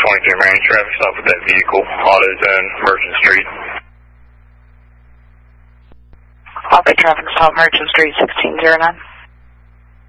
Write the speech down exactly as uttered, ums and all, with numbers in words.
twenty-three Marine, traffic stop with that vehicle, AutoZone, Merchant Street. Auto traffic stop, Merchant Street, sixteen zero nine.